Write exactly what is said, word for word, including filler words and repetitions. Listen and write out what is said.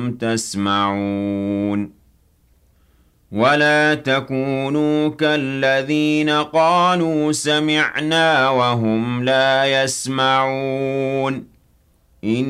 تسمعون ولا تكونوا كالذين قالوا سمعنا وهم لا يسمعون